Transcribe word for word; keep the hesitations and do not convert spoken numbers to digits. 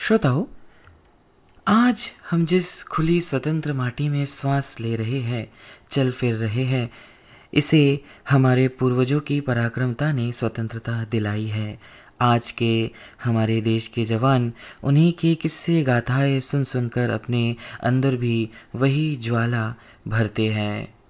श्रोताओ, आज हम जिस खुली स्वतंत्र माटी में श्वास ले रहे हैं, चल फिर रहे हैं, इसे हमारे पूर्वजों की पराक्रमता ने स्वतंत्रता दिलाई है। आज के हमारे देश के जवान उन्हीं की किस्से गाथाएं सुन सुनकर अपने अंदर भी वही ज्वाला भरते हैं।